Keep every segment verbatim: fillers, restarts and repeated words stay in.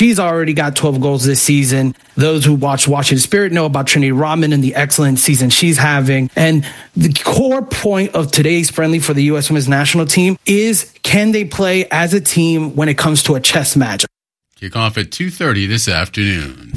She's already got twelve goals this season. Those who watch Washington Spirit know about Trinity Rodman and the excellent season she's having. And the core point of today's friendly for the U S Women's National Team is, can they play as a team when it comes to a chess match? Kick off at two thirty this afternoon.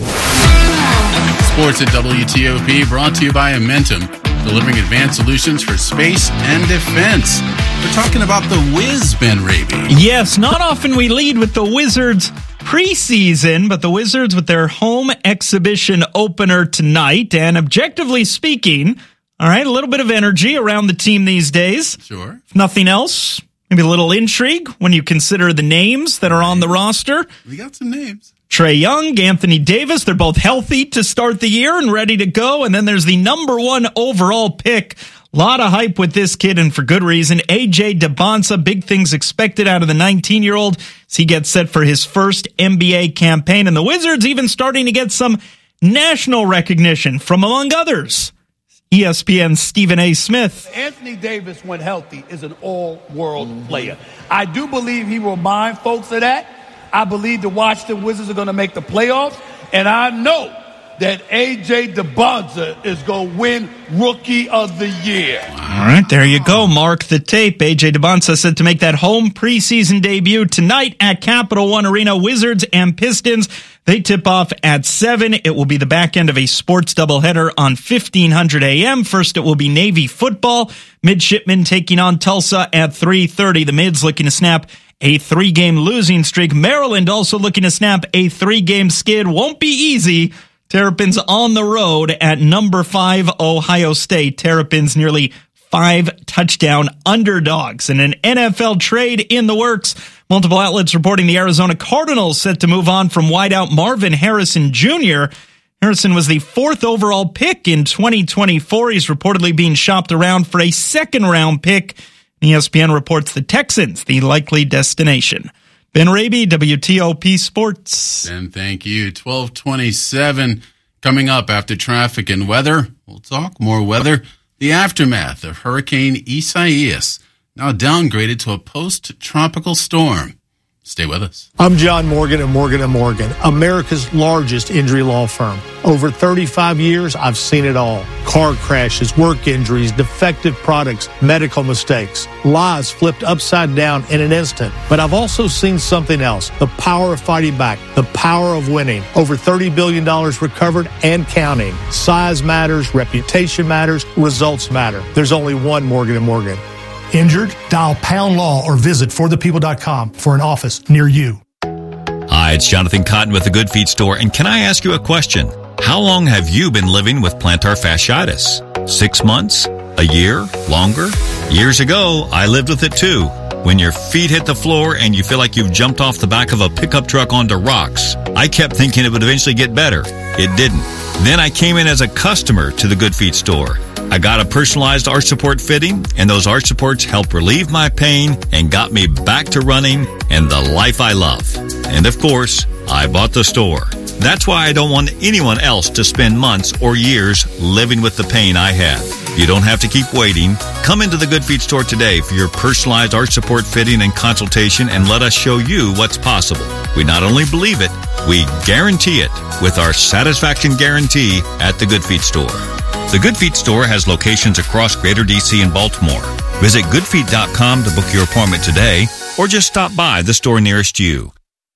Sports at W T O P brought to you by Amentum, delivering advanced solutions for space and defense. We're talking about the Wiz, Ben Raby. Yes, not often we lead with the Wizards preseason, but the Wizards with their home exhibition opener tonight. And objectively speaking, all right, a little bit of energy around the team these days. Sure. If nothing else, maybe a little intrigue when you consider the names that are on the roster. We got some names. Trae Young, Anthony Davis, they're both healthy to start the year and ready to go. And then there's the number one overall pick. A lot of hype with this kid, and for good reason. A J Dybantsa, big things expected out of the nineteen-year-old as he gets set for his first N B A campaign. And the Wizards even starting to get some national recognition from, among others, E S P N's Stephen A. Smith. Anthony Davis, when healthy, is an all-world mm-hmm. player. I do believe he will remind folks of that. I believe the Washington Wizards are going to make the playoffs, and I know that A J Dybantsa is going to win Rookie of the Year. All right, there you go. Mark the tape. A J Dybantsa set to make that home preseason debut tonight at Capital One Arena. Wizards and Pistons, they tip off at seven. It will be the back end of a sports doubleheader on fifteen hundred A M. First, it will be Navy football. Midshipmen taking on Tulsa at three thirty. The Mids looking to snap a three-game losing streak. Maryland also looking to snap a three-game skid. Won't be easy. Terrapins on the road at number five, Ohio State. Terrapins nearly five touchdown underdogs. And an N F L trade in the works. Multiple outlets reporting the Arizona Cardinals set to move on from wideout Marvin Harrison Junior Harrison was the fourth overall pick in twenty twenty-four. He's reportedly being shopped around for a second-round pick. E S P N reports the Texans, the likely destination. Ben Raby, W T O P Sports. Ben, thank you. twelve twenty-seven coming up after traffic and weather. We'll talk more weather. The aftermath of Hurricane Isaias, now downgraded to a post-tropical storm. Stay with us. I'm John Morgan at Morgan and Morgan, America's largest injury law firm. Over thirty-five years, I've seen it all. Car crashes, work injuries, defective products, medical mistakes, lives flipped upside down in an instant. But I've also seen something else, the power of fighting back, the power of winning. Over thirty billion dollars recovered and counting. Size matters, reputation matters, results matter. There's only one Morgan and Morgan. Injured? Dial Pound Law or visit for the people dot com for an office near you. Hi, it's Jonathan Cotton with the Good Feet Store, and can I ask you a question? How long have you been living with plantar fasciitis? Six months? A year? Longer? Years ago, I lived with it too. When your feet hit the floor and you feel like you've jumped off the back of a pickup truck onto rocks, I kept thinking it would eventually get better. It didn't. Then I came in as a customer to the Good Feet Store. I got a personalized arch support fitting, and those arch supports helped relieve my pain and got me back to running and the life I love. And of course, I bought the store. That's why I don't want anyone else to spend months or years living with the pain I have. You don't have to keep waiting. Come into the Good Feet Store today for your personalized arch support fitting and consultation, and let us show you what's possible. We not only believe it, we guarantee it with our satisfaction guarantee at the Good Feet Store. The Good Feet Store has locations across Greater D C and Baltimore. Visit good feet dot com to book your appointment today, or just stop by the store nearest you.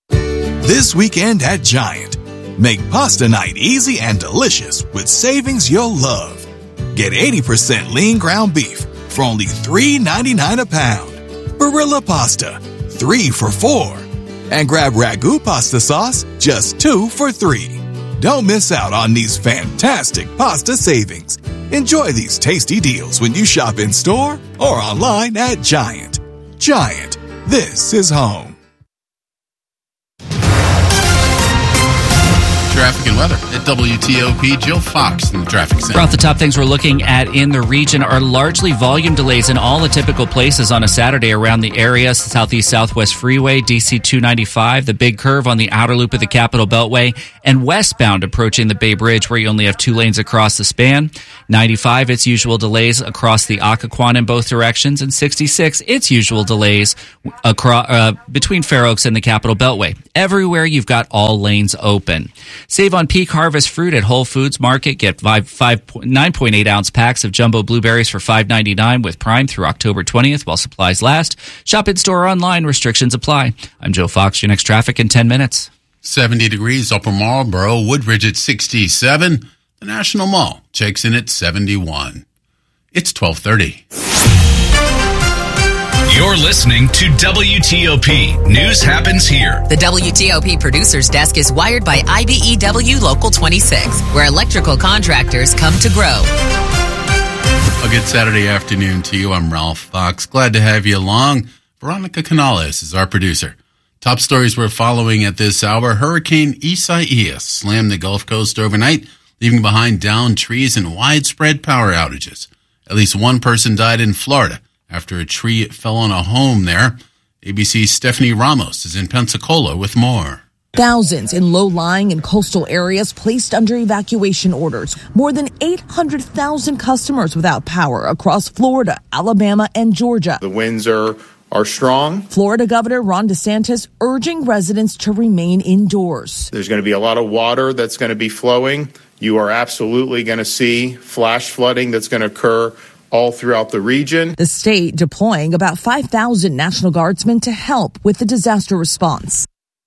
This weekend at Giant, make pasta night easy and delicious with savings you'll love. Get eighty percent lean ground beef for only three ninety-nine a pound. Barilla pasta, three for four. And grab Ragu pasta sauce, just two for three. Don't miss out on these fantastic pasta savings. Enjoy these tasty deals when you shop in store or online at Giant. Giant, this is home. traffic and weather at W T O P. Jill Fox in the traffic center. Throughout the top things we're looking at in the region are largely volume delays in all the typical places on a Saturday around the area. Southeast Southwest Freeway, D C two ninety-five, the big curve on the outer loop of the Capitol Beltway, and westbound approaching the Bay Bridge where you only have two lanes across the span. ninety-five, its usual delays across the Occoquan in both directions, and sixty-six, its usual delays across uh, between Fair Oaks and the Capitol Beltway. Everywhere you've got all lanes open. Save on peak harvest fruit at Whole Foods Market. Get five, five, nine point eight ounce packs of jumbo blueberries for five ninety-nine with Prime through October twentieth while supplies last. Shop in store or online. Restrictions apply. I'm Joe Fox. Your next traffic in ten minutes. seventy degrees, Upper Marlboro, Woodridge at sixty-seven. The National Mall checks in at seventy-one. It's twelve thirty. You're listening to W T O P. News happens here. The W T O P Producer's Desk is wired by I B E W Local twenty-six, where electrical contractors come to grow. A good Saturday afternoon to you. I'm Ralph Fox. Glad to have you along. Veronica Canales is our producer. Top stories we're following at this hour. Hurricane Isaias slammed the Gulf Coast overnight, leaving behind downed trees and widespread power outages. At least one person died in Florida after a tree fell on a home there. A B C's Stephanie Ramos is in Pensacola with more. Thousands in low-lying and coastal areas placed under evacuation orders. More than eight hundred thousand customers without power across Florida, Alabama, and Georgia. The winds are, are strong. Florida Governor Ron DeSantis urging residents to remain indoors. There's going to be a lot of water that's going to be flowing. You are absolutely going to see flash flooding that's going to occur all throughout the region. The state deploying about five thousand National Guardsmen to help with the disaster response.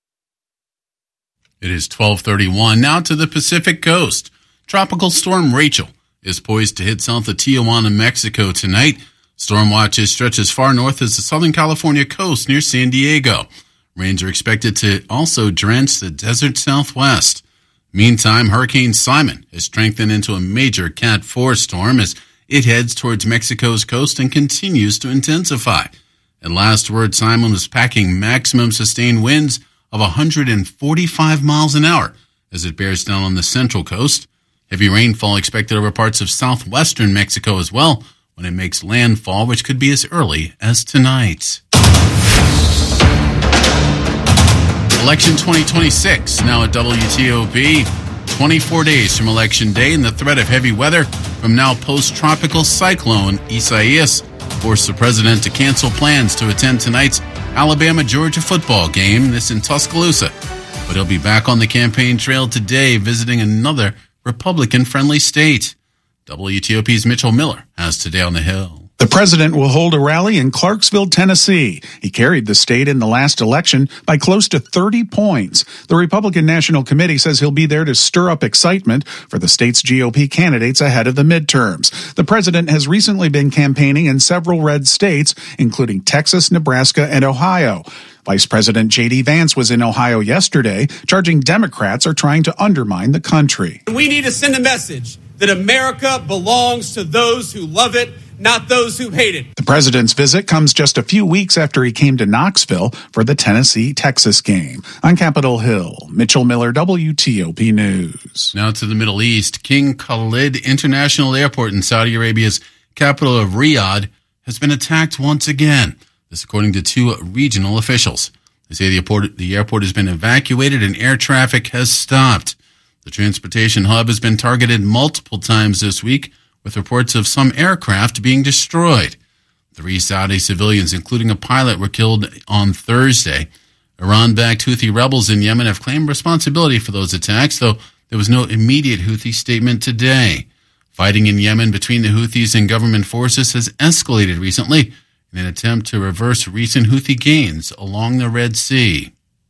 It is twelve thirty-one. Now to the Pacific Coast. Tropical Storm Rachel is poised to hit south of Tijuana, Mexico tonight. Storm watches stretch as far north as the Southern California coast near San Diego. Rains are expected to also drench the desert Southwest. Meantime, Hurricane Simon has strengthened into a major Cat four storm as it heads towards Mexico's coast and continues to intensify. At last word, Simon was packing maximum sustained winds of one hundred forty-five miles an hour as it bears down on the central coast. Heavy rainfall expected over parts of southwestern Mexico as well when it makes landfall, which could be as early as tonight. Election twenty twenty-six, now at W T O P. twenty-four days from Election Day, and the threat of heavy weather from now post-tropical cyclone Isaias forced the president to cancel plans to attend tonight's Alabama-Georgia football game, this in Tuscaloosa. But he'll be back on the campaign trail today, visiting another Republican-friendly state. W T O P's Mitchell Miller has Today on the Hill. The president will hold a rally in Clarksville, Tennessee. He carried the state in the last election by close to thirty points. The Republican National Committee says he'll be there to stir up excitement for the state's G O P candidates ahead of the midterms. The president has recently been campaigning in several red states, including Texas, Nebraska, and Ohio. Vice President J D Vance was in Ohio yesterday, charging Democrats are trying to undermine the country. We need to send a message that America belongs to those who love it, not those who hate it. The president's visit comes just a few weeks after he came to Knoxville for the Tennessee-Texas game. On Capitol Hill, Mitchell Miller, W T O P News. Now to the Middle East. King Khalid International Airport in Saudi Arabia's capital of Riyadh has been attacked once again. This according to two regional officials. They say the airport, the airport has been evacuated and air traffic has stopped. The transportation hub has been targeted multiple times this week, with reports of some aircraft being destroyed. Three Saudi civilians, including a pilot, were killed on Thursday. Iran-backed Houthi rebels in Yemen have claimed responsibility for those attacks, though there was no immediate Houthi statement today. Fighting in Yemen between the Houthis and government forces has escalated recently in an attempt to reverse recent Houthi gains along the Red Sea.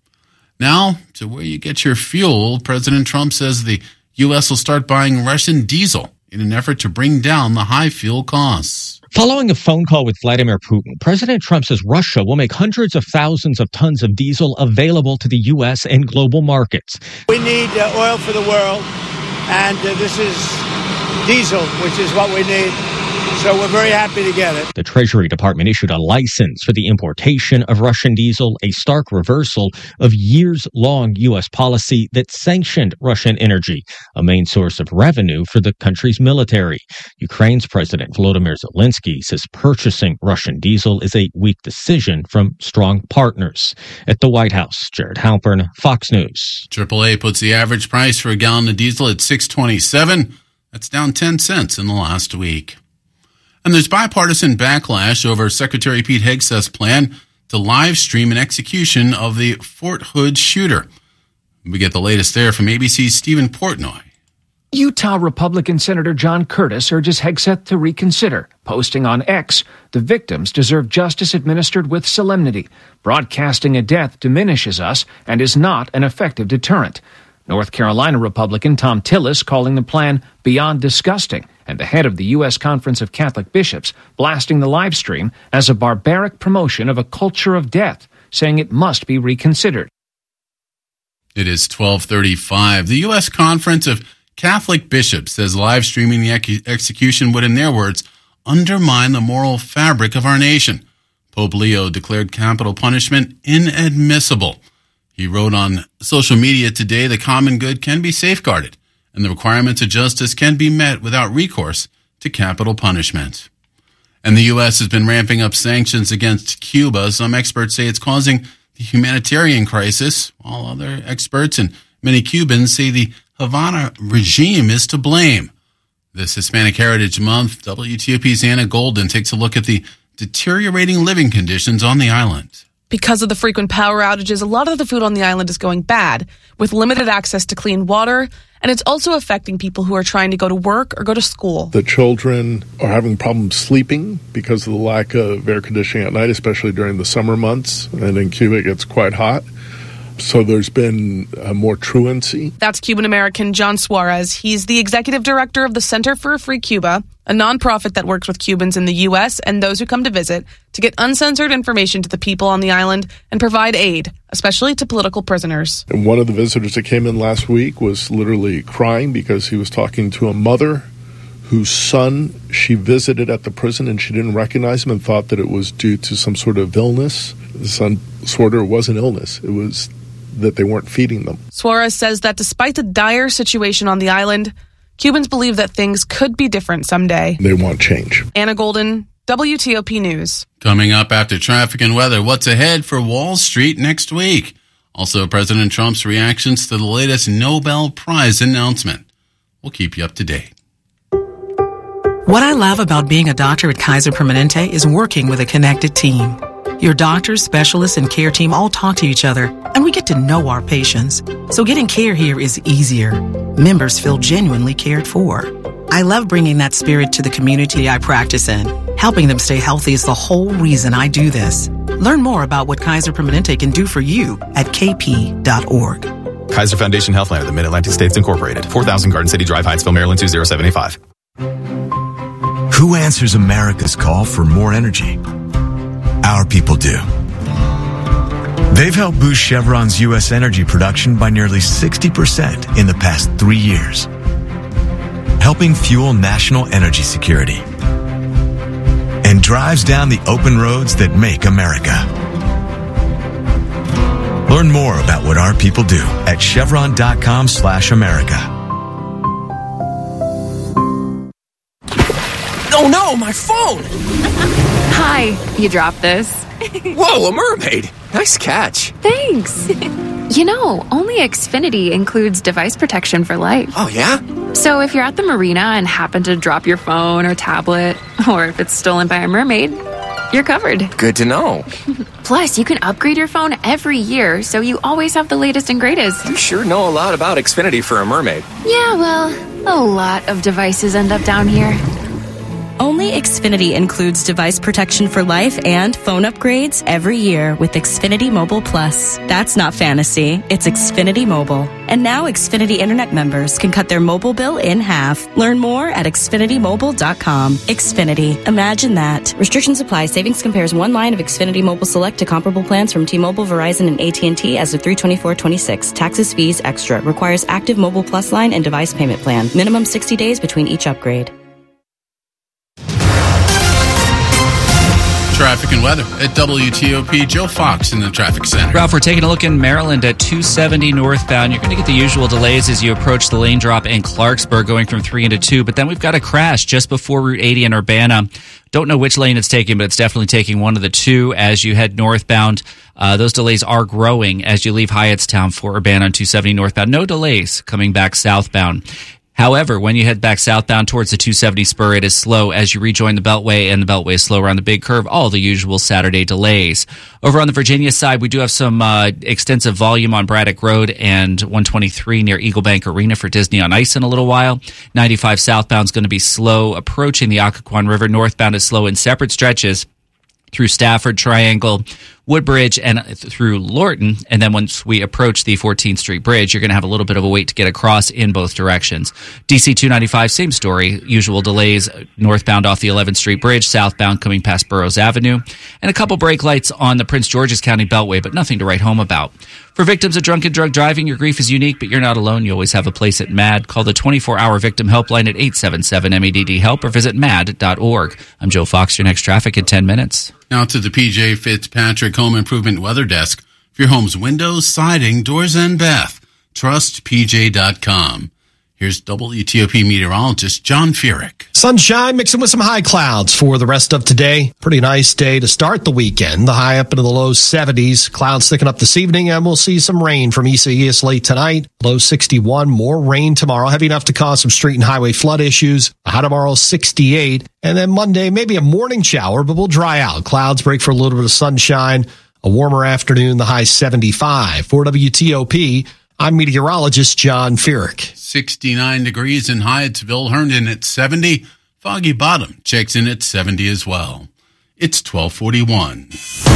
Now, to where you get your fuel, President Trump says the U S will start buying Russian diesel in an effort to bring down the high fuel costs. Following a phone call with Vladimir Putin, President Trump says Russia will make hundreds of thousands of tons of diesel available to the U S and global markets. We need uh, oil for the world, and uh, this is diesel, which is what we need. So we're very happy to get it. The Treasury Department issued a license for the importation of Russian diesel, a stark reversal of years-long U S policy that sanctioned Russian energy, a main source of revenue for the country's military. Ukraine's President Volodymyr Zelensky says purchasing Russian diesel is a weak decision from strong partners. At the White House, Jared Halpern, Fox News. triple A puts the average price for a gallon of diesel at six twenty-seven. That's down ten cents in the last week. And there's bipartisan backlash over Secretary Pete Hegseth's plan to live stream an execution of the Fort Hood shooter. We get the latest there from A B C's Stephen Portnoy. Utah Republican Senator John Curtis urges Hegseth to reconsider, posting on X, "The victims deserve justice administered with solemnity. Broadcasting a death diminishes us and is not an effective deterrent." North Carolina Republican Tom Tillis calling the plan beyond disgusting, and the head of the U S Conference of Catholic Bishops blasting the live stream as a barbaric promotion of a culture of death, saying it must be reconsidered. It is twelve thirty-five. The U S Conference of Catholic Bishops says live streaming the ex- execution would, in their words, undermine the moral fabric of our nation. Pope Leo declared capital punishment inadmissible. He wrote on social media today, the common good can be safeguarded and the requirements of justice can be met without recourse to capital punishment. And the U S has been ramping up sanctions against Cuba. Some experts say it's causing the humanitarian crisis, while other experts and many Cubans say the Havana regime is to blame. This Hispanic Heritage Month, W T O P's Anna Golden takes a look at the deteriorating living conditions on the island. Because of the frequent power outages, a lot of the food on the island is going bad, with limited access to clean water, and it's also affecting people who are trying to go to work or go to school. The children are having problems sleeping because of the lack of air conditioning at night, especially during the summer months, and in Cuba it gets quite hot. So there's been uh, more truancy. That's Cuban-American John Suarez. He's the executive director of the Center for a Free Cuba, a nonprofit that works with Cubans in the U S and those who come to visit to get uncensored information to the people on the island and provide aid, especially to political prisoners. And one of the visitors that came in last week was literally crying because he was talking to a mother whose son she visited at the prison and she didn't recognize him and thought that it was due to some sort of illness. The son swore it wasn't illness. It was that they weren't feeding them. Suarez says that despite the dire situation on the island, Cubans believe that things could be different someday. They want change. Anna Golden, W T O P News. Coming up after traffic and weather, what's ahead for Wall Street next week? Also, President Trump's reactions to the latest Nobel Prize announcement. We'll keep you up to date. What I love about being a doctor at Kaiser Permanente is working with a connected team. Your doctors, specialists, and care team all talk to each other, and we get to know our patients. So getting care here is easier. Members feel genuinely cared for. I love bringing that spirit to the community I practice in. Helping them stay healthy is the whole reason I do this. Learn more about what Kaiser Permanente can do for you at k p dot org. Kaiser Foundation Health Plan of the Mid-Atlantic States Incorporated. four thousand Garden City Drive, Hyattsville, Maryland, two zero seven eight five. Who answers America's call for more energy? Our people do. They've helped boost Chevron's U S energy production by nearly sixty percent in the past three years, helping fuel national energy security, and drives down the open roads that make America. Learn more about what our people do at chevron.com slash America. Oh no, my phone! Hi, you dropped this. Whoa, a mermaid! Nice catch. Thanks. You know, only Xfinity includes device protection for life. Oh, yeah? So if you're at the marina and happen to drop your phone or tablet, or if it's stolen by a mermaid, you're covered. Good to know. Plus, you can upgrade your phone every year, so you always have the latest and greatest. You sure know a lot about Xfinity for a mermaid. Yeah, well, a lot of devices end up down here. Only Xfinity includes device protection for life and phone upgrades every year with Xfinity Mobile Plus. That's not fantasy, it's Xfinity Mobile. And now Xfinity Internet members can cut their mobile bill in half. Learn more at xfinity mobile dot com. Xfinity, imagine that. Restrictions apply. Savings compares one line of Xfinity Mobile Select to comparable plans from T-Mobile, Verizon, and A T and T as of three twenty-four twenty-six. Taxes, fees, extra. Requires active Mobile Plus line and device payment plan. Minimum sixty days between each upgrade. traffic and weather at W T O P. Joe Fox in the traffic center. Ralph, we're taking a look in Maryland at two seventy northbound. You're going to get the usual delays as you approach the lane drop in Clarksburg going from three into two. But then we've got a crash just before Route eighty in Urbana. Don't know which lane it's taking, but it's definitely taking one of the two as you head northbound. Uh, those delays are growing as you leave Hyattstown for Urbana on two seventy northbound. No delays coming back southbound. However, when you head back southbound towards the two seventy spur, it is slow as you rejoin the Beltway, and the Beltway is slow around the big curve. All the usual Saturday delays. Over on the Virginia side, we do have some uh, extensive volume on Braddock Road and one twenty-three near Eagle Bank Arena for Disney on Ice in a little while. ninety-five southbound is going to be slow approaching the Occoquan River. Northbound is slow in separate stretches through Stafford, Triangle, Woodbridge, and through Lorton. And then once we approach the fourteenth Street Bridge, you're going to have a little bit of a wait to get across in both directions. D C two ninety-five, same story. Usual delays northbound off the eleventh Street Bridge, southbound coming past Burroughs Avenue, and a couple brake lights on the Prince George's County Beltway, but nothing to write home about. For victims of drunken drug driving, your grief is unique, but you're not alone. You always have a place at M A D. Call the twenty-four hour victim helpline at eight seven seven M E D D help or visit M A D dot org. I'm Joe Fox, your next traffic in ten minutes. Now to the P J Fitzpatrick Home Improvement Weather Desk. For your home's windows, siding, doors, and bath, trust P J dot com. Here's W T O P meteorologist John Furyk. Sunshine mixing with some high clouds for the rest of today. Pretty nice day to start the weekend. The high up into the low seventies. Clouds thicken up this evening, and we'll see some rain from Isaias late tonight. Low sixty-one. More rain tomorrow, heavy enough to cause some street and highway flood issues. High tomorrow, sixty-eight. And then Monday, maybe a morning shower, but we'll dry out. Clouds break for a little bit of sunshine. A warmer afternoon, the high seventy-five. For W T O P, I'm meteorologist John Furyk. sixty-nine degrees in Hyattsville, Herndon at seventy. Foggy Bottom checks in at seventy as well. It's twelve forty-one.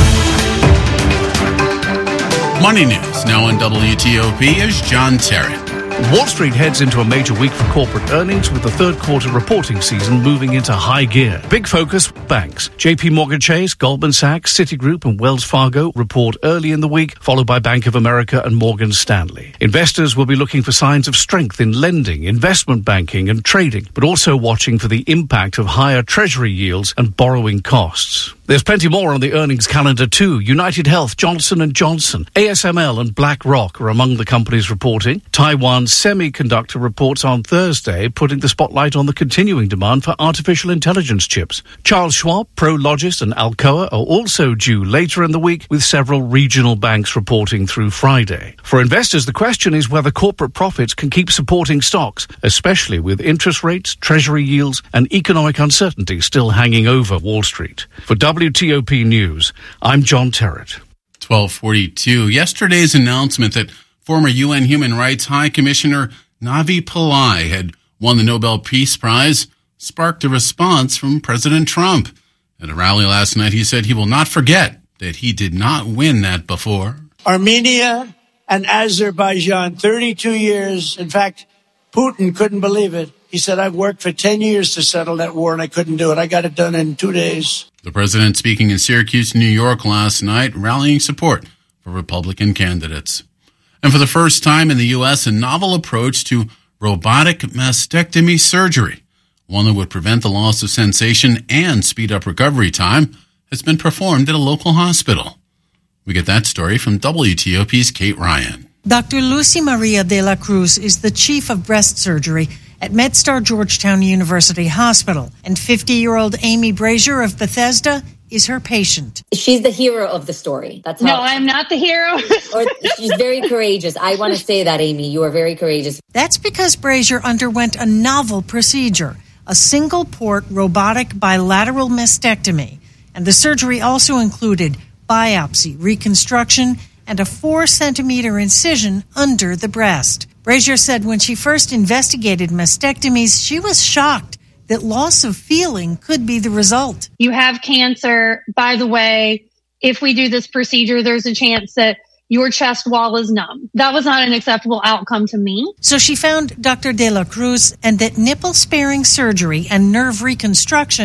Money News now on W T O P is John Terrett. Wall Street heads into a major week for corporate earnings with the third quarter reporting season moving into high gear. Big focus, banks. J P Morgan Chase, Goldman Sachs, Citigroup and Wells Fargo report early in the week, followed by Bank of America and Morgan Stanley. Investors will be looking for signs of strength in lending, investment banking and trading, but also watching for the impact of higher treasury yields and borrowing costs. There's plenty more on the earnings calendar too. United Health, Johnson and Johnson, A S M L and BlackRock are among the companies reporting. Taiwan Semiconductor reports on Thursday, putting the spotlight on the continuing demand for artificial intelligence chips. Charles Schwab, Prologis and Alcoa are also due later in the week, with several regional banks reporting through Friday. For investors, the question is whether corporate profits can keep supporting stocks, especially with interest rates, treasury yields and economic uncertainty still hanging over Wall Street. For W T O P News, I'm John Terrett. twelve forty-two. Yesterday's announcement that former U N Human Rights High Commissioner Navi Pillay had won the Nobel Peace Prize sparked a response from President Trump. At a rally last night, he said he will not forget that he did not win that before. Armenia and Azerbaijan, thirty-two years. In fact, Putin couldn't believe it. He said, I've worked for ten years to settle that war, and I couldn't do it. I got it done in two days. The president speaking in Syracuse, New York last night, rallying support for Republican candidates. And for the first time in the U S, a novel approach to robotic mastectomy surgery, one that would prevent the loss of sensation and speed up recovery time, has been performed at a local hospital. We get that story from W T O P's Kate Ryan. Doctor Lucy Maria de la Cruz is the chief of breast surgery at MedStar Georgetown University Hospital, and fifty-year-old Amy Brazier of Bethesda is her patient. She's the hero of the story. That's how No, I'm not the hero. or she's very courageous. I want to say that, Amy. You are very courageous. That's because Brazier underwent a novel procedure, a single-port robotic bilateral mastectomy, and the surgery also included biopsy, reconstruction, and a four-centimeter incision under the breast. Brazier said when she first investigated mastectomies, she was shocked that loss of feeling could be the result. You have cancer. By the way, if we do this procedure, there's a chance that your chest wall is numb. That was not an acceptable outcome to me. So she found Doctor De La Cruz, and that nipple-sparing surgery and nerve reconstruction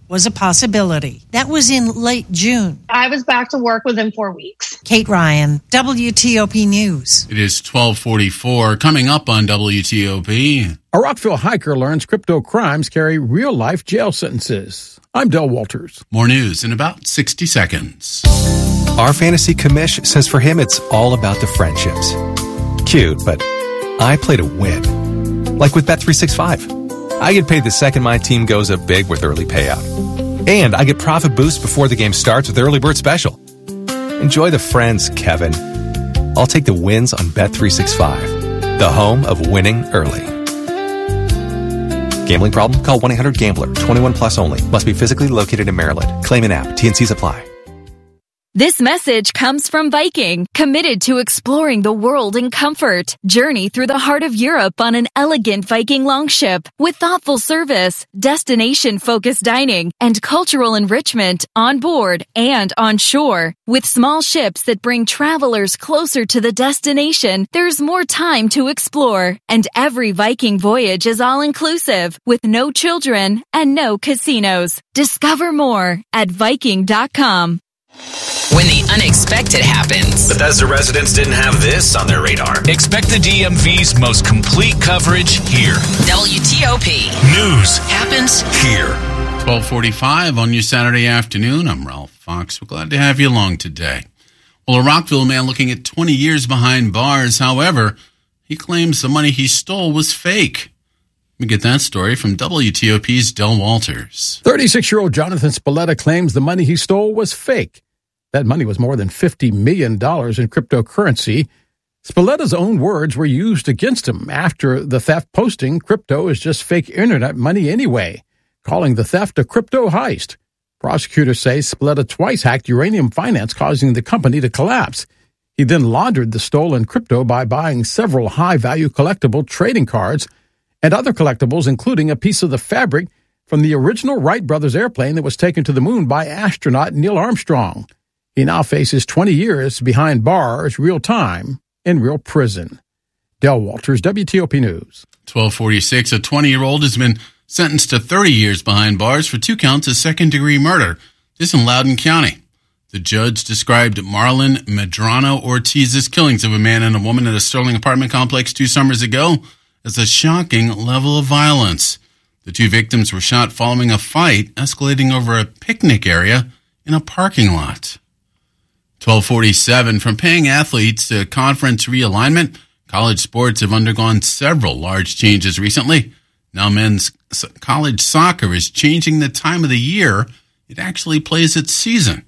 was a possibility. That was in late June. I was back to work within four weeks. Kate Ryan, W T O P News. It is twelve forty-four. Coming up on W T O P. A Rockville hiker learns crypto crimes carry real-life jail sentences. I'm Del Walters. More news in about sixty seconds. Our fantasy commish says for him it's all about the friendships. Cute, but I play to win. Like with Bet three sixty-five. I get paid the second my team goes up big with early payout. And I get profit boost before the game starts with Early Bird Special. Enjoy the friends, Kevin. I'll take the wins on Bet three sixty-five, the home of winning early. Gambling problem? Call one eight hundred gambler. twenty-one plus only. Must be physically located in Maryland. Claim an app. T and C's apply. This message comes from Viking, committed to exploring the world in comfort. Journey through the heart of Europe on an elegant Viking longship with thoughtful service, destination-focused dining, and cultural enrichment on board and on shore. With small ships that bring travelers closer to the destination, there's more time to explore. And every Viking voyage is all-inclusive, with no children and no casinos. Discover more at Viking dot com. When the unexpected happens. Bethesda residents didn't have this on their radar. Expect the D M V's most complete coverage here. W T O P. News happens here. twelve forty-five on your Saturday afternoon. I'm Ralph Fox. We're glad to have you along today. Well, a Rockville man looking at twenty years behind bars. However, he claims the money he stole was fake. We get that story from W T O P's Del Walters. thirty-six-year-old Jonathan Spalletta claims the money he stole was fake. That money was more than fifty million dollars in cryptocurrency. Spalletta's own words were used against him after the theft, posting crypto is just fake internet money anyway, calling the theft a crypto heist. Prosecutors say Spalletta twice hacked Uranium Finance, causing the company to collapse. He then laundered the stolen crypto by buying several high-value collectible trading cards and other collectibles, including a piece of the fabric from the original Wright brothers airplane that was taken to the moon by astronaut Neil Armstrong. He now faces twenty years behind bars, real time, in real prison. Del Walters, W T O P News. twelve forty-six, a twenty-year-old has been sentenced to thirty years behind bars for two counts of second-degree murder. This in Loudoun County. The judge described Marlon Medrano Ortiz's killings of a man and a woman at a Sterling apartment complex two summers ago as a shocking level of violence. The two victims were shot following a fight escalating over a picnic area in a parking lot. twelve forty-seven, from paying athletes to conference realignment, college sports have undergone several large changes recently. Now men's college soccer is changing the time of the year it actually plays its season.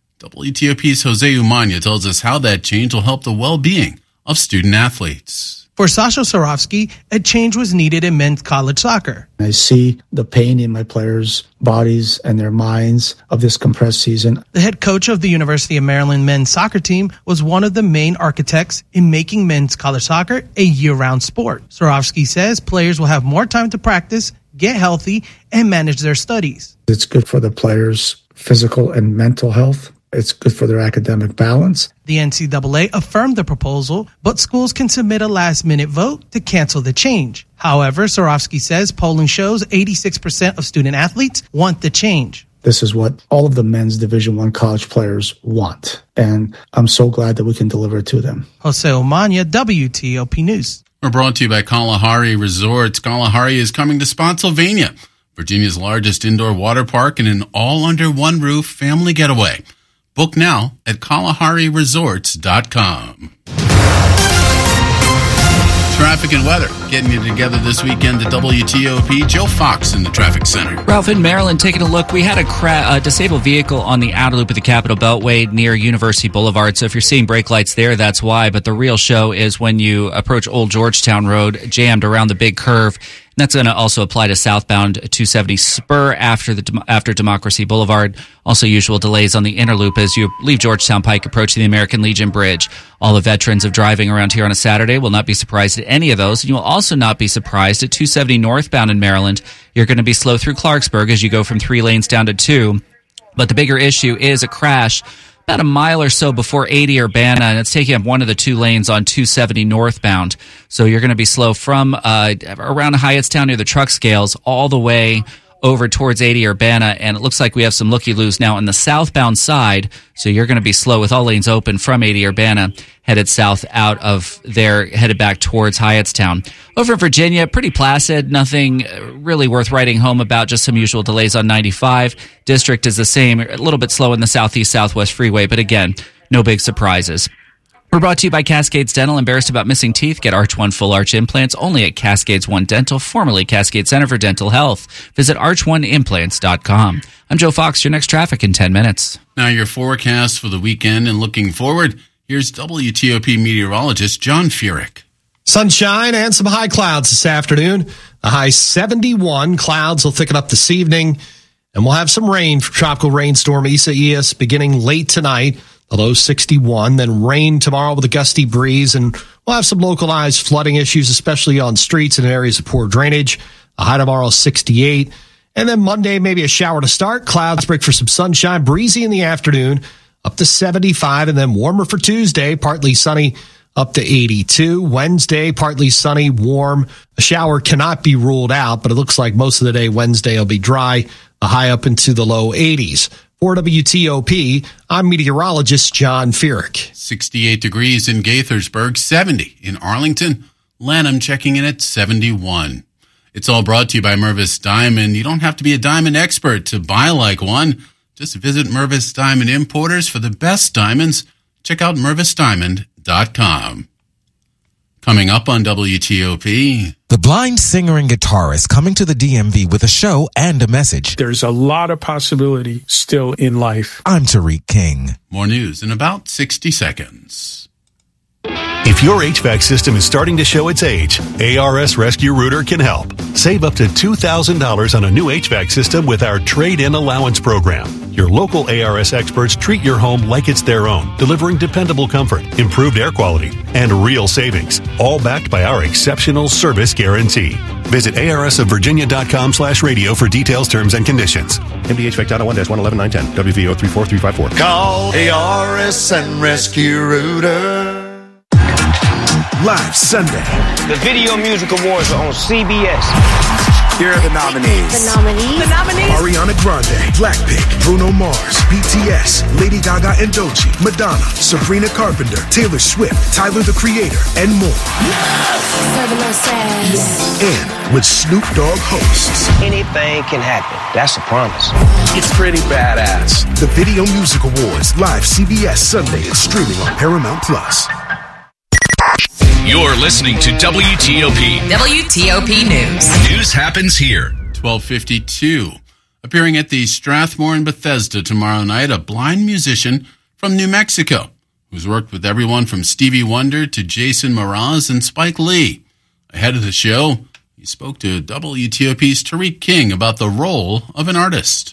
W T O P's Jose Umania tells us how that change will help the well-being of student athletes. For Sasha Sarovsky, a change was needed in men's college soccer. I see the pain in my players' bodies and their minds of this compressed season. The head coach of the University of Maryland men's soccer team was one of the main architects in making men's college soccer a year-round sport. Sarovsky says players will have more time to practice, get healthy, and manage their studies. It's good for the players' physical and mental health. It's good for their academic balance. The N C double A affirmed the proposal, but schools can submit a last-minute vote to cancel the change. However, Sarovsky says polling shows eighty-six percent of student athletes want the change. This is what all of the men's Division I college players want, and I'm so glad that we can deliver it to them. Jose Omania, W T O P News. We're brought to you by Kalahari Resorts. Kalahari is coming to Spotsylvania, Virginia's largest indoor water park, and an all-under-one-roof family getaway. Book now at Kalahari Resorts dot com. Traffic and weather getting you together this weekend at W T O P. Joe Fox in the traffic center. Ralph, in Maryland, taking a look, we had a, cra- a disabled vehicle on the outer loop of the Capitol Beltway near University Boulevard. So if you're seeing brake lights there, that's why. But the real show is when you approach Old Georgetown Road, jammed around the big curve. And that's going to also apply to southbound two seventy Spur after the after Democracy Boulevard. Also usual delays on the inner loop as you leave Georgetown Pike approaching the American Legion Bridge. All the veterans of driving around here on a Saturday will not be surprised at any of those. And you will also not be surprised at two seventy northbound in Maryland. You're going to be slow through Clarksburg as you go from three lanes down to two. But the bigger issue is a crash about a mile or so before eighty Urbana, and it's taking up one of the two lanes on two seventy northbound. So you're going to be slow from uh, around Hyattstown near the truck scales all the way over towards eighty Urbana, and it looks like we have some looky-loos now on the southbound side, so you're going to be slow with all lanes open from eighty Urbana, headed south out of there, headed back towards Hyattstown. Over in Virginia, pretty placid, nothing really worth writing home about, just some usual delays on ninety-five. District is the same, a little bit slow in the southeast southwest freeway, but again, no big surprises. We're brought to you by Cascades Dental. Embarrassed about missing teeth? Get Arch One Full Arch Implants only at Cascades One Dental, formerly Cascade Center for Dental Health. Visit arch one implants dot com. I'm Joe Fox. Your next traffic in ten minutes. Now your forecast for the weekend and looking forward. Here's W T O P meteorologist John Furyk. Sunshine and some high clouds this afternoon. A high seventy-one. Clouds will thicken up this evening. And we'll have some rain for Tropical Rainstorm Isaias beginning late tonight. The low sixty-one, then rain tomorrow with a gusty breeze, and we'll have some localized flooding issues, especially on streets and areas of poor drainage. A high tomorrow sixty-eight, and then Monday maybe a shower to start. Clouds break for some sunshine, breezy in the afternoon, up to seventy-five, and then warmer for Tuesday, partly sunny, up to eighty-two. Wednesday, partly sunny, warm. A shower cannot be ruled out, but it looks like most of the day Wednesday will be dry, a high up into the low eighties. For W T O P, I'm meteorologist John Furyk. sixty-eight degrees in Gaithersburg, seventy in Arlington. Lanham checking in at seventy-one. It's all brought to you by Mervis Diamond. You don't have to be a diamond expert to buy like one. Just visit Mervis Diamond Importers for the best diamonds. Check out mervis diamond dot com. Coming up on W T O P. The blind singer and guitarist coming to the D M V with a show and a message. There's a lot of possibility still in life. I'm Tariq King. More news in about sixty seconds. If your H V A C system is starting to show its age, A R S Rescue Rooter can help. Save up to two thousand dollars on a new H V A C system with our Trade-In Allowance Program. Your local A R S experts treat your home like it's their own, delivering dependable comfort, improved air quality, and real savings, all backed by our exceptional service guarantee. Visit A R S of Virginia dot com slash radio for details, terms, and conditions. M D H V A C dot one dash one eleven nine ten, W V O three four three five four. Call A R S and Rescue Rooter. Live Sunday. The Video Music Awards are on C B S. Here are the nominees. The nominees. The nominees. Ariana Grande, Blackpink, Bruno Mars, B T S, Lady Gaga and Doechii, Madonna, Sabrina Carpenter, Taylor Swift, Tyler the Creator, and more. And with Snoop Dogg hosts. Anything can happen. That's a promise. It's pretty badass. The Video Music Awards, live C B S Sunday and streaming on Paramount Plus. You're listening to W T O P. W T O P News. News happens here. twelve fifty-two. Appearing at the Strathmore in Bethesda tomorrow night, a blind musician from New Mexico who's worked with everyone from Stevie Wonder to Jason Mraz and Spike Lee. Ahead of the show, he spoke to W T O P's Tariq King about the role of an artist.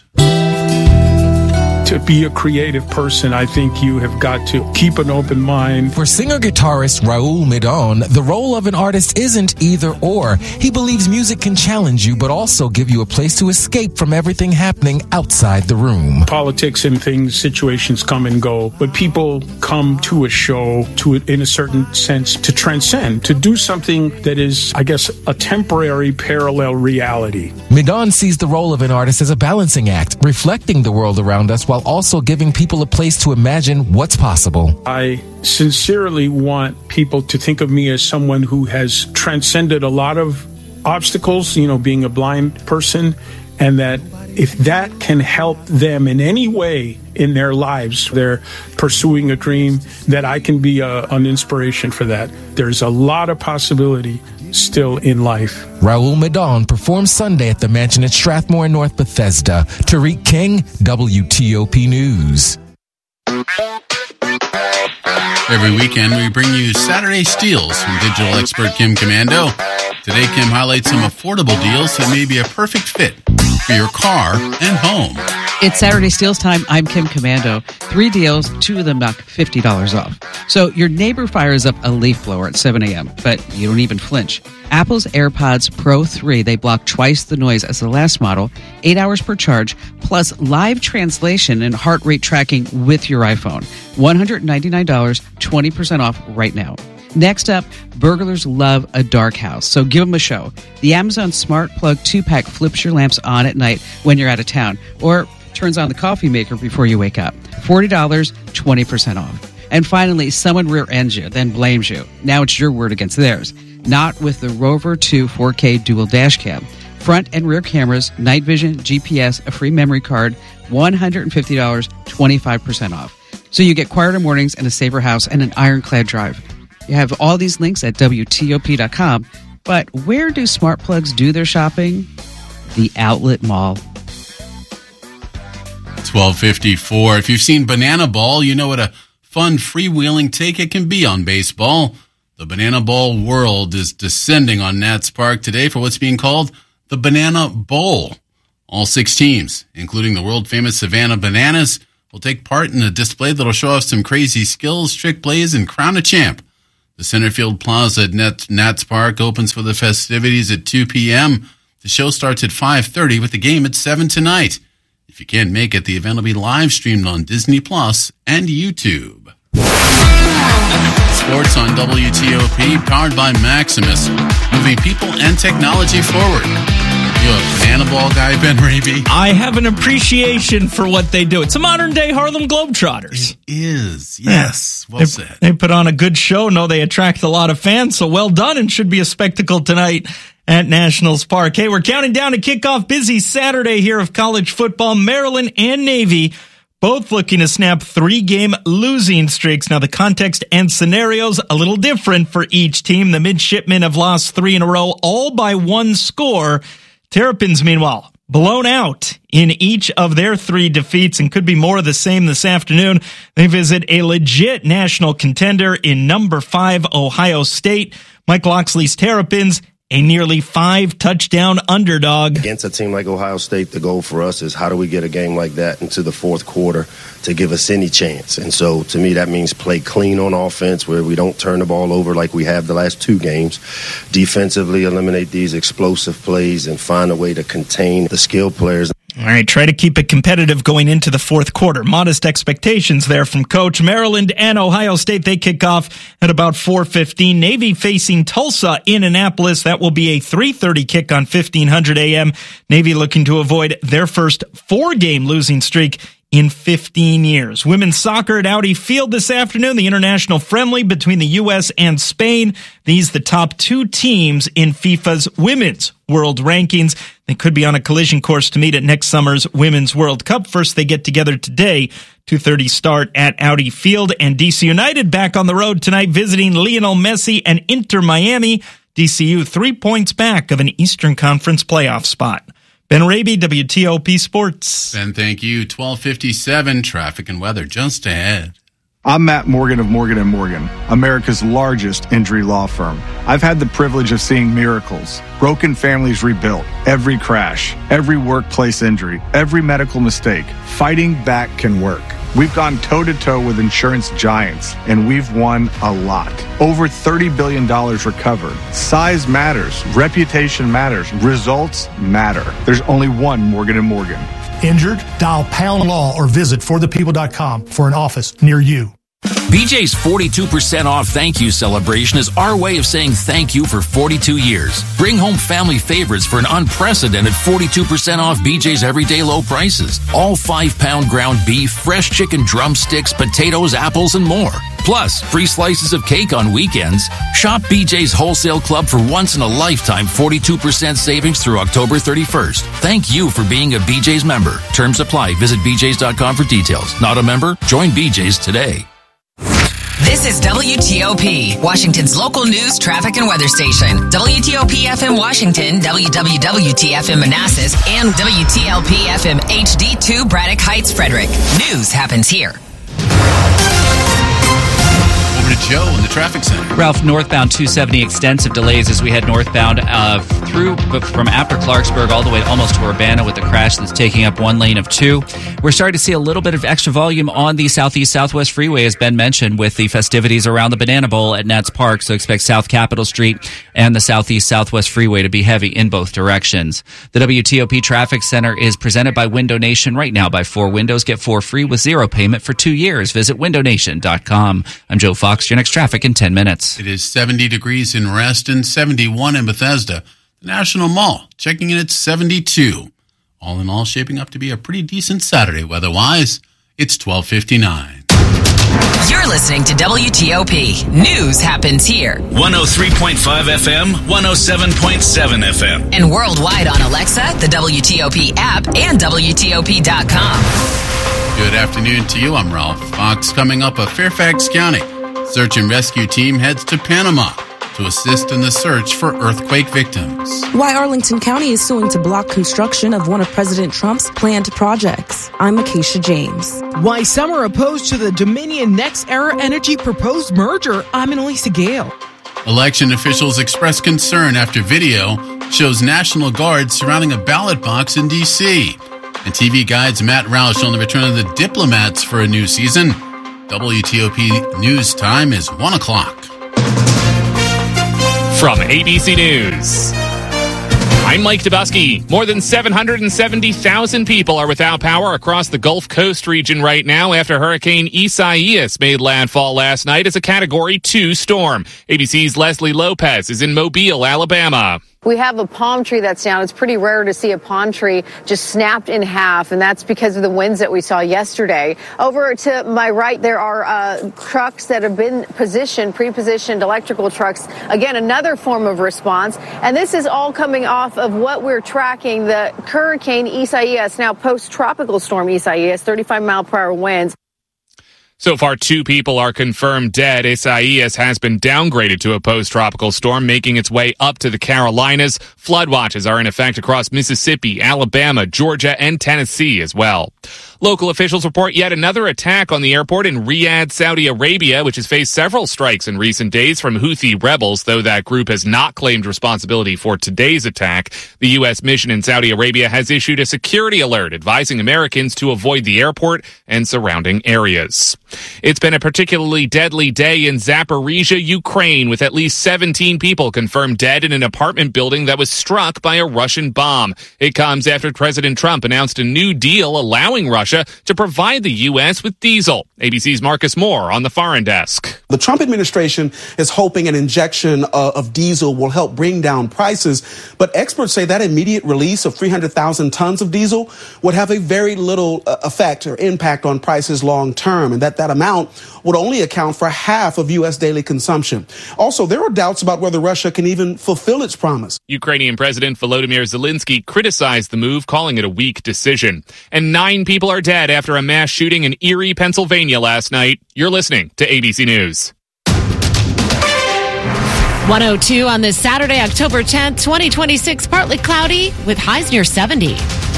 To be a creative person, I think you have got to keep an open mind. For singer-guitarist Raul Midon, the role of an artist isn't either or. He believes music can challenge you, but also give you a place to escape from everything happening outside the room. Politics and things, situations come and go, but people come to a show to, in a certain sense, to transcend, to do something that is, I guess, a temporary parallel reality. Midon sees the role of an artist as a balancing act, reflecting the world around us while also giving people a place to imagine what's possible. I sincerely want people to think of me as someone who has transcended a lot of obstacles, you know, being a blind person, and that if that can help them in any way in their lives, they're pursuing a dream, that I can be a, an inspiration for that. There's a lot of possibility still in life. Raul Midon performs Sunday at the Mansion at Strathmore in North Bethesda. Tariq King, W T O P News. Every weekend, we bring you Saturday Steals from digital expert Kim Commando. Today, Kim highlights some affordable deals that may be a perfect fit for your car and home. It's Saturday Steals time. I'm Kim Commando. Three deals, two of them knock fifty dollars off. So your neighbor fires up a leaf blower at seven a.m., but you don't even flinch. Apple's AirPods Pro three, they block twice the noise as the last model, eight hours per charge, plus live translation and heart rate tracking with your iPhone. one hundred ninety-nine dollars, twenty percent off right now. Next up, burglars love a dark house, so give them a show. The Amazon Smart Plug two-pack flips your lamps on at night when you're out of town, or turns on the coffee maker before you wake up. forty dollars, twenty percent off. And finally, someone rear-ends you, then blames you. Now it's your word against theirs. Not with the Rover two four K dual dash cam. Front and rear cameras, night vision, G P S, a free memory card, one hundred fifty dollars, twenty-five percent off. So you get quieter mornings and a safer house and an ironclad drive. You have all these links at W T O P dot com. But where do smart plugs do their shopping? The Outlet Mall. twelve fifty-four. If you've seen Banana Ball, you know what a fun freewheeling take it can be on baseball. The Banana Ball world is descending on Nats Park today for what's being called the Banana Bowl. All six teams, including the world-famous Savannah Bananas, will take part in a display that'll show off some crazy skills, trick plays, and crown a champ. The Centerfield Plaza at Nats, Nats Park opens for the festivities at two p.m. The show starts at five thirty with the game at seven tonight. If you can't make it, the event will be live streamed on Disney Plus and YouTube. Sports on W T O P, powered by Maximus, moving people and technology forward. You a Banana Ball guy, Ben Raby? I have an appreciation for what they do. It's a modern-day Harlem Globetrotters. It is, yes. Well they, said. They put on a good show. No, they attract a lot of fans, so well done, and should be a spectacle tonight at Nationals Park. Hey, we're counting down to kickoff. Busy Saturday here of college football. Maryland and Navy both looking to snap three-game losing streaks. Now, the context and scenarios a little different for each team. The midshipmen have lost three in a row, all by one score. Terrapins, meanwhile, blown out in each of their three defeats and could be more of the same this afternoon. They visit a legit national contender in number five, Ohio State. Mike Loxley's Terrapins, a nearly five-touchdown underdog. Against a team like Ohio State, the goal for us is how do we get a game like that into the fourth quarter to give us any chance? And so, to me, that means play clean on offense where we don't turn the ball over like we have the last two games. Defensively, eliminate these explosive plays and find a way to contain the skill players. All right, try to keep it competitive going into the fourth quarter. Modest expectations there from Coach. Maryland and Ohio State, they kick off at about four fifteen. Navy facing Tulsa in Annapolis. That will be a three thirty kick on fifteen hundred A M. Navy looking to avoid their first four-game losing streak in fifteen years. Women's soccer at Audi Field this afternoon, the international friendly between the U S and Spain. These the top two teams in FIFA's women's world rankings. They could be on a collision course to meet at next summer's Women's World Cup. First, they get together today, two thirty start at Audi Field. And D C United back on the road tonight, visiting Lionel Messi and Inter Miami. D C U three points back of an Eastern Conference playoff spot. Ben Raby, W T O P Sports. Ben, thank you. twelve fifty-seven, traffic and weather just ahead. I'm Matt Morgan of Morgan and Morgan, America's largest injury law firm. I've had the privilege of seeing miracles, broken families rebuilt, every crash, every workplace injury, every medical mistake. Fighting back can work. We've gone toe-to-toe with insurance giants, and we've won a lot. Over thirty billion dollars recovered. Size matters. Reputation matters. Results matter. There's only one Morgan and Morgan. Injured? Dial Pound Law or visit for the people dot com for an office near you. B J's forty-two percent off thank you celebration is our way of saying thank you for forty-two years. Bring home family favorites for an unprecedented forty-two percent off B J's everyday low prices. All five-pound ground beef, fresh chicken drumsticks, potatoes, apples, and more. Plus, free slices of cake on weekends. Shop B J's Wholesale Club for once-in-a-lifetime forty-two percent savings through October thirty-first. Thank you for being a B J's member. Terms apply. Visit B J's dot com for details. Not a member? Join B J's today. This is W T O P, Washington's local news, traffic, and weather station. W T O P F M Washington, W W W T F M Manassas, and W T L P F M H D two Braddock Heights, Frederick. News happens here. Over to Joe in the traffic center. Ralph, northbound two seventy, extensive delays as we head northbound uh, through from after Clarksburg all the way almost to Urbana with the crash that's taking up one lane of two. We're starting to see a little bit of extra volume on the Southeast Southwest Freeway, as Ben mentioned, with the festivities around the Banana Bowl at Nats Park. So expect South Capitol Street and the Southeast Southwest Freeway to be heavy in both directions. The W T O P Traffic Center is presented by Window Nation. Right now, buy four windows, get four free with zero payment for two years. Visit window nation dot com. I'm Joe Fox. Your next traffic in ten minutes. It is seventy degrees in Reston, seventy-one in Bethesda. The National Mall checking in at seventy-two. All in all, shaping up to be a pretty decent Saturday weather-wise. It's twelve fifty-nine. You're listening to W T O P. News happens here. one oh three point five F M, one oh seven point seven F M. And worldwide on Alexa, the W T O P app, and W T O P dot com. Good afternoon to you. I'm Ralph Fox. Coming up, a Fairfax County search and rescue team heads to Panama to assist in the search for earthquake victims. Why Arlington County is suing to block construction of one of President Trump's planned projects. I'm Acacia James. Why some are opposed to the Dominion NextEra Energy proposed merger. I'm Annalisa Gale. Election officials express concern after video shows National Guard surrounding a ballot box in D C. And T V Guide's Matt Roush on the return of the Diplomats for a new season. W T O P News time is one o'clock. From A B C News, I'm Mike Dubusky. More than seven hundred seventy thousand people are without power across the Gulf Coast region right now after Hurricane Isaias made landfall last night as a Category two storm. A B C's Leslie Lopez is in Mobile, Alabama. We have a palm tree that's down. It's pretty rare to see a palm tree just snapped in half, and that's because of the winds that we saw yesterday. Over to my right, there are uh, trucks that have been positioned, pre-positioned electrical trucks. Again, another form of response. And this is all coming off of what we're tracking, the Hurricane Isaias, now post-tropical storm Isaias, thirty-five mile per hour winds. So far, two people are confirmed dead. Isaias has been downgraded to a post-tropical storm, making its way up to the Carolinas. Flood watches are in effect across Mississippi, Alabama, Georgia, and Tennessee as well. Local officials report yet another attack on the airport in Riyadh, Saudi Arabia, which has faced several strikes in recent days from Houthi rebels, though that group has not claimed responsibility for today's attack. The U S mission in Saudi Arabia has issued a security alert advising Americans to avoid the airport and surrounding areas. It's been a particularly deadly day in Zaporizhia, Ukraine, with at least seventeen people confirmed dead in an apartment building that was struck by a Russian bomb. It comes after President Trump announced a new deal allowing Russia to provide the U S with diesel. A B C's Marcus Moore on the foreign desk. The Trump administration is hoping an injection uh, of diesel will help bring down prices, but experts say that immediate release of three hundred thousand tons of diesel would have a very little uh, effect or impact on prices long term, and that that amount would only account for half of U S daily consumption. Also, there are doubts about whether Russia can even fulfill its promise. Ukrainian President Volodymyr Zelensky criticized the move, calling it a weak decision. And nine people are dead after a mass shooting in Erie, Pennsylvania last night. You're listening to A B C News. one oh two on this Saturday, October tenth, twenty twenty-six. Partly cloudy with highs near seventy.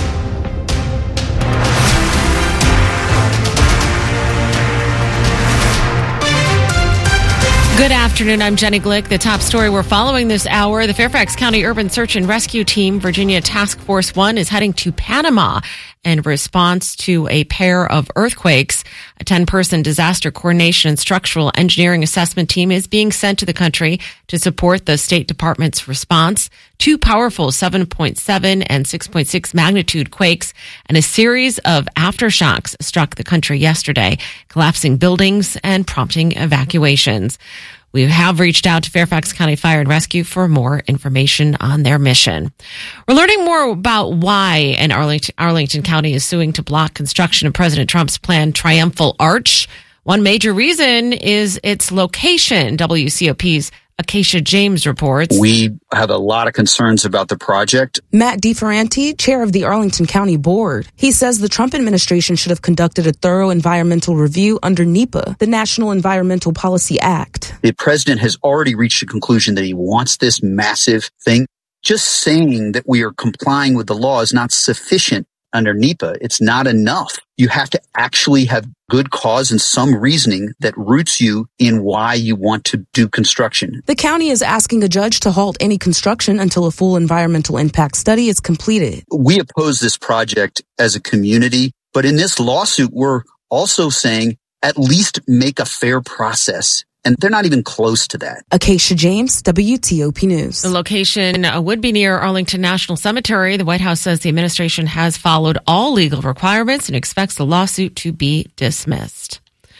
Good afternoon. I'm Jenny Glick. The top story we're following this hour, the Fairfax County Urban Search and Rescue Team, Virginia Task Force One, is heading to Panama in response to a pair of earthquakes. A ten-person disaster coordination and structural engineering assessment team is being sent to the country to support the State Department's response. Two powerful seven point seven and six point six magnitude quakes and a series of aftershocks struck the country yesterday, collapsing buildings and prompting evacuations. We have reached out to Fairfax County Fire and Rescue for more information on their mission. We're learning more about why an Arlington, Arlington County is suing to block construction of President Trump's planned Triumphal Arch. One major reason is its location. W C O P's Acacia James reports. We have a lot of concerns about the project. Matt DeFerranti, chair of the Arlington County Board. He says the Trump administration should have conducted a thorough environmental review under NEPA, the National Environmental Policy Act. The president has already reached a conclusion that he wants this massive thing. Just saying that we are complying with the law is not sufficient under NEPA. It's not enough. You have to actually have good cause and some reasoning that roots you in why you want to do construction. The county is asking a judge to halt any construction until a full environmental impact study is completed. We oppose this project as a community, but in this lawsuit, we're also saying at least make a fair process. And they're not even close to that. Acacia James, W T O P News. The location uh, would be near Arlington National Cemetery. The White House says the administration has followed all legal requirements and expects the lawsuit to be dismissed.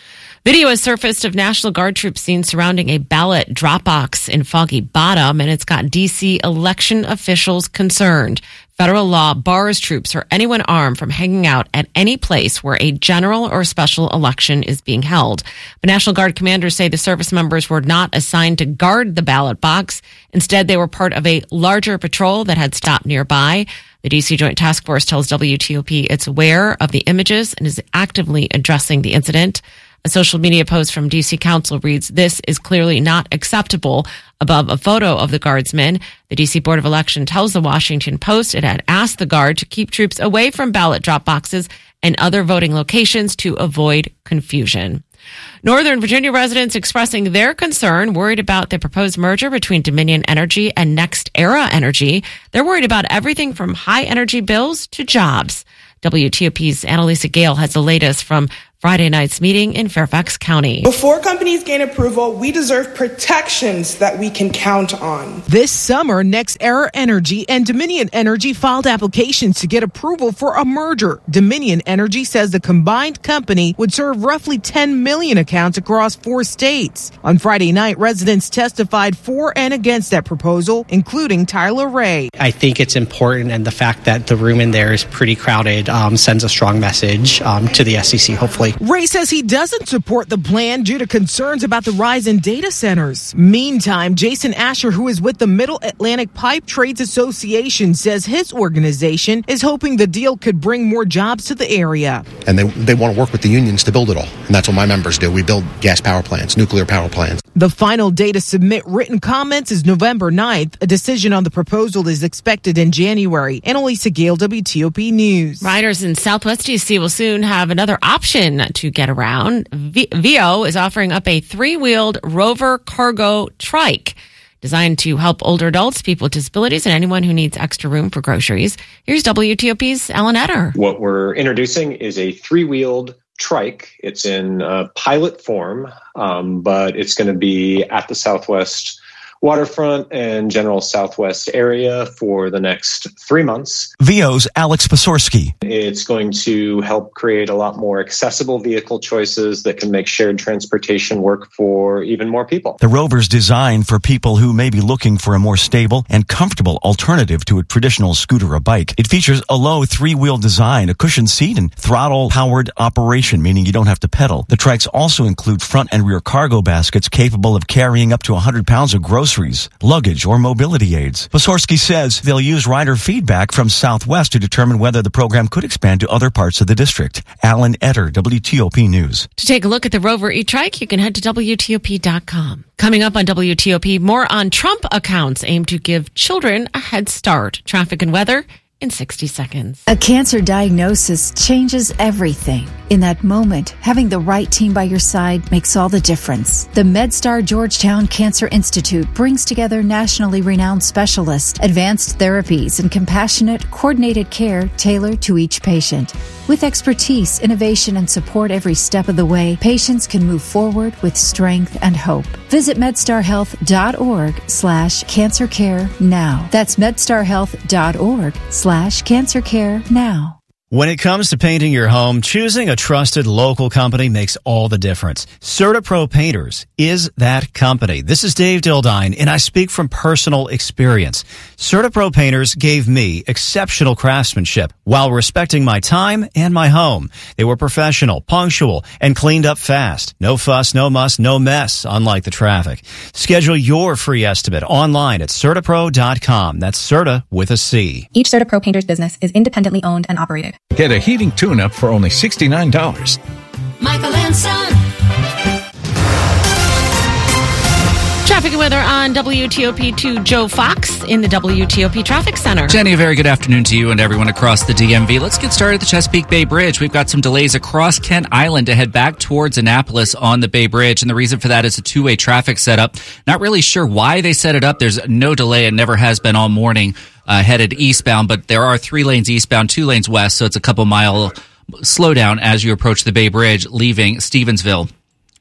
Video has surfaced of National Guard troops seen surrounding a ballot drop box in Foggy Bottom, and it's got D C election officials concerned. Federal law bars troops or anyone armed from hanging out at any place where a general or special election is being held. But National Guard commanders say the service members were not assigned to guard the ballot box. Instead, they were part of a larger patrol that had stopped nearby. The D C Joint Task Force tells W T O P it's aware of the images and is actively addressing the incident. A social media post from D C Council reads, "This is clearly not acceptable." Above a photo of the guardsmen, the D C Board of Election tells the Washington Post it had asked the Guard to keep troops away from ballot drop boxes and other voting locations to avoid confusion. Northern Virginia residents expressing their concern, worried about the proposed merger between Dominion Energy and NextEra Energy. They're worried about everything from high energy bills to jobs. W T O P's Annalisa Gale has the latest from Friday night's meeting in Fairfax County. Before companies gain approval, we deserve protections that we can count on. This summer, NextEra Energy and Dominion Energy filed applications to get approval for a merger. Dominion Energy says the combined company would serve roughly ten million accounts across four states. On Friday night, residents testified for and against that proposal, including Tyler Ray. I think it's important, and the fact that the room in there is pretty crowded um, sends a strong message um, to the S E C, hopefully. Ray says he doesn't support the plan due to concerns about the rise in data centers. Meantime, Jason Asher, who is with the Middle Atlantic Pipe Trades Association, says his organization is hoping the deal could bring more jobs to the area. And they, they want to work with the unions to build it all. And that's what my members do. We build gas power plants, nuclear power plants. The final day to submit written comments is November ninth. A decision on the proposal is expected in January. Annalisa Gale, W T O P News. Riders in Southwest D C will soon have another option to get around. V- VO is offering up a three-wheeled Rover cargo trike designed to help older adults, people with disabilities, and anyone who needs extra room for groceries. Here's W T O P's Alan Etter. What we're introducing is a three-wheeled trike. It's in uh, pilot form, um, but it's going to be at the Southwest waterfront and general Southwest area for the next three months. V O's Alex Pasorski. It's going to help create a lot more accessible vehicle choices that can make shared transportation work for even more people. The Rover's designed for people who may be looking for a more stable and comfortable alternative to a traditional scooter or bike. It features a low three-wheel design, a cushioned seat, and throttle-powered operation, meaning you don't have to pedal. The trikes also include front and rear cargo baskets capable of carrying up to one hundred pounds of groceries, luggage, or mobility aids. Pasorski says they'll use rider feedback from Southwest to determine whether the program could expand to other parts of the district. Alan Etter, W T O P News. To take a look at the Rover e-trike, you can head to W T O P dot com. Coming up on W T O P, more on Trump accounts aim to give children a head start. Traffic and weather in sixty seconds. A cancer diagnosis changes everything. In that moment, having the right team by your side makes all the difference. The MedStar Georgetown Cancer Institute brings together nationally renowned specialists, advanced therapies, and compassionate, coordinated care tailored to each patient. With expertise, innovation, and support every step of the way, patients can move forward with strength and hope. Visit medstarhealth.org slash cancer care now. That's medstarhealth.org slash cancer care now. When it comes to painting your home, choosing a trusted local company makes all the difference. CertaPro Painters is that company. This is Dave Dildine, and I speak from personal experience. CertaPro Painters gave me exceptional craftsmanship while respecting my time and my home. They were professional, punctual, and cleaned up fast. No fuss, no muss, no mess, unlike the traffic. Schedule your free estimate online at CertaPro dot com. That's Certa with a C. Each CertaPro Painters business is independently owned and operated. Get a heating tune-up for only sixty-nine dollars. Michael and Son. Traffic and weather on W T O P to Joe Fox in the W T O P Traffic Center. Jenny, a very good afternoon to you and everyone across the D M V. Let's get started at the Chesapeake Bay Bridge. We've got some delays across Kent Island to head back towards Annapolis on the Bay Bridge, and the reason for that is a two-way traffic setup. Not really sure why they set it up. There's no delay and never has been all morning uh, headed eastbound, but there are three lanes eastbound, two lanes west, so it's a couple mile slowdown as you approach the Bay Bridge leaving Stevensville.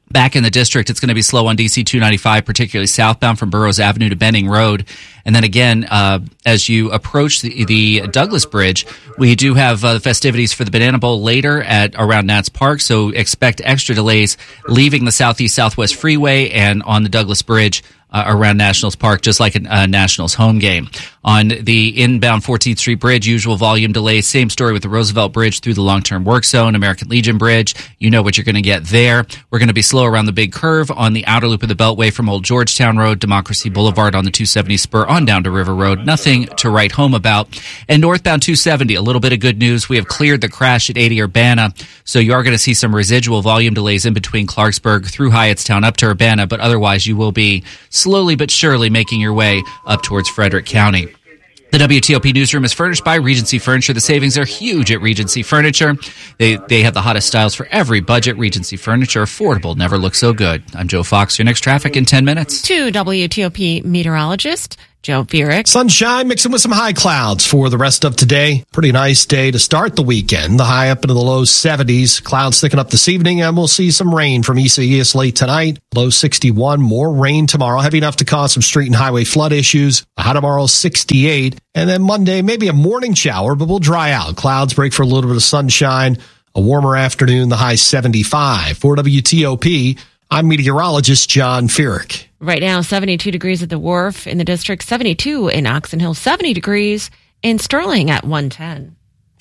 Back in the district, it's going to be slow on D C two ninety-five, particularly southbound from Burroughs Avenue to Benning Road. And then again, uh, as you approach the, the Douglas Bridge, we do have uh, festivities for the Banana Bowl later at around Nats Park, so expect extra delays leaving the Southeast Southwest Freeway and on the Douglas Bridge uh, around Nationals Park, just like a uh, Nationals home game. On the inbound fourteenth Street Bridge, usual volume delays. Same story with the Roosevelt Bridge through the long-term work zone, American Legion Bridge. You know what you're going to get there. We're going to be slow around the big curve on the outer loop of the Beltway from Old Georgetown Road, Democracy Boulevard on the two seventy spur on down to River Road. Nothing to write home about. And northbound two seventy, a little bit of good news. We have cleared the crash at eighty Urbana, so you are going to see some residual volume delays in between Clarksburg through Hyattstown up to Urbana, but otherwise you will be slowly but surely making your way up towards Frederick County. The W T O P newsroom is furnished by Regency Furniture. The savings are huge at Regency Furniture. They they have the hottest styles for every budget. Regency Furniture, affordable, never looks so good. I'm Joe Fox. Your next traffic in ten minutes. To W T O P meteorologist Joe Vierich. Sunshine mixing with some high clouds for the rest of today. Pretty nice day to start the weekend. The high up into the low seventies. Clouds thicken up this evening, and we'll see some rain from Isaias late tonight. Low sixty-one. More rain tomorrow, heavy enough to cause some street and highway flood issues. A high tomorrow, sixty-eight. And then Monday, maybe a morning shower, but we'll dry out. Clouds break for a little bit of sunshine. A warmer afternoon, the high seventy-five. For W T O P, I'm meteorologist John Vierich. Right now, seventy-two degrees at the Wharf in the district, seventy-two in Oxon Hill, seventy degrees in Sterling at one ten.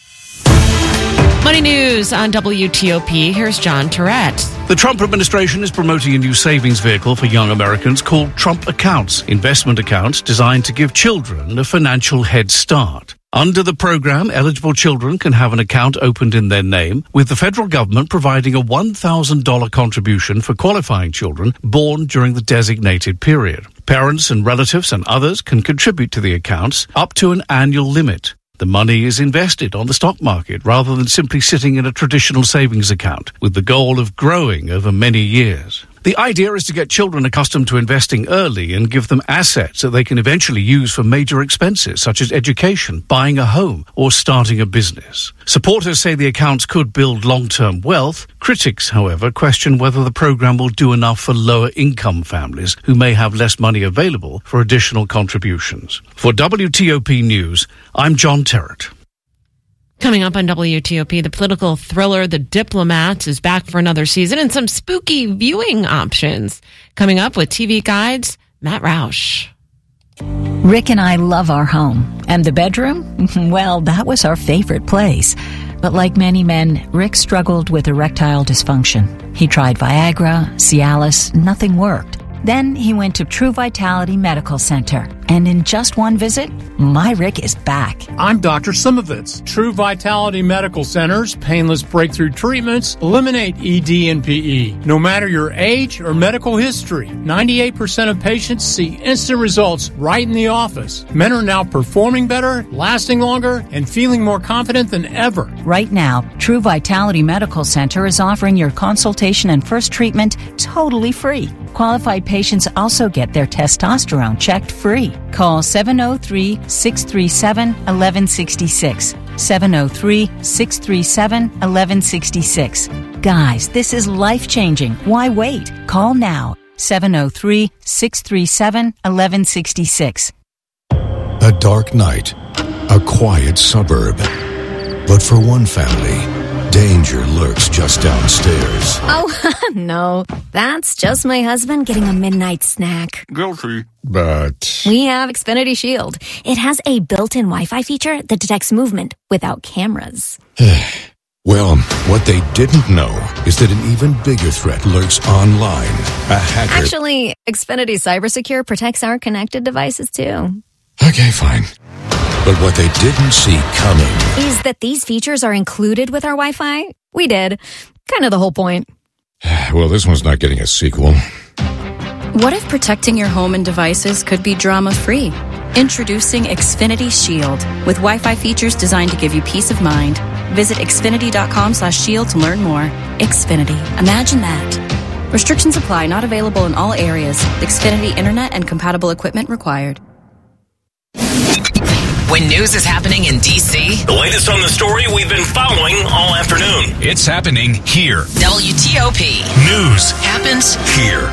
Money News on W T O P. Here's John Tourette. The Trump administration is promoting a new savings vehicle for young Americans called Trump Accounts, investment accounts designed to give children a financial head start. Under the program, eligible children can have an account opened in their name, with the federal government providing a one thousand dollars contribution for qualifying children born during the designated period. Parents and relatives and others can contribute to the accounts up to an annual limit. The money is invested on the stock market rather than simply sitting in a traditional savings account, with the goal of growing over many years. The idea is to get children accustomed to investing early and give them assets that they can eventually use for major expenses such as education, buying a home, or starting a business. Supporters say the accounts could build long-term wealth. Critics, however, question whether the program will do enough for lower-income families who may have less money available for additional contributions. For W T O P News, I'm John Terrett. Coming up on W T O P, the political thriller The Diplomat is back for another season, and some spooky viewing options. Coming up with T V Guide's Matt Roush. Rick and I love our home. And the bedroom? Well, that was our favorite place. But like many men, Rick struggled with erectile dysfunction. He tried Viagra, Cialis, nothing worked. Then he went to True Vitality Medical Center. And in just one visit, my Rick is back. I'm Doctor Simovitz. True Vitality Medical Center's painless breakthrough treatments eliminate E D and P E. No matter your age or medical history, ninety-eight percent of patients see instant results right in the office. Men are now performing better, lasting longer, and feeling more confident than ever. Right now, True Vitality Medical Center is offering your consultation and first treatment totally free. Qualified patients also get their testosterone checked free. Call seven oh three, six three seven, one one six six. seven oh three, six three seven, one one six six. Guys, this is life-changing. Why wait? Call now. seven oh three, six three seven, one one six six. A dark night. A quiet suburb. But for one family, danger lurks just downstairs. Oh, no. That's just my husband getting a midnight snack. Guilty. But We have Xfinity Shield. It has a built-in Wi-Fi feature that detects movement without cameras. well, what they didn't know is that an even bigger threat lurks online. A hacker. Actually, Xfinity CyberSecure protects our connected devices, too. Okay, fine. But what they didn't see coming is that these features are included with our Wi-Fi. We did. Kind of the whole point. Well, this one's not getting a sequel. What if protecting your home and devices could be drama-free? Introducing Xfinity Shield, with Wi-Fi features designed to give you peace of mind. Visit xfinity.com slash shield to learn more. Xfinity. Imagine that. Restrictions apply. Not available in all areas. Xfinity Internet and compatible equipment required. When news is happening in D C, the latest on the story we've been following all afternoon. It's happening here. W T O P. News happens here.